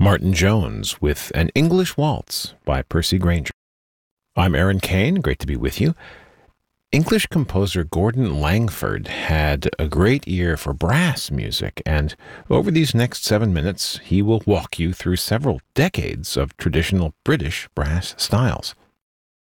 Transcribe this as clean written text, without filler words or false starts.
Martin Jones with An English Waltz by Percy Grainger. I'm Aaron Kane, great to be with you. English composer Gordon Langford had a great ear for brass music, and over these next 7 minutes, he will walk you through several decades of traditional British brass styles.